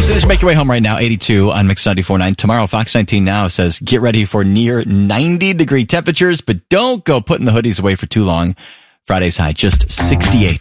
As soon as you make your way home right now, 82 on Mix 94.9. Tomorrow, Fox 19 Now says, get ready for near 90-degree temperatures, but don't go putting the hoodies away for too long. Friday's high, just 68.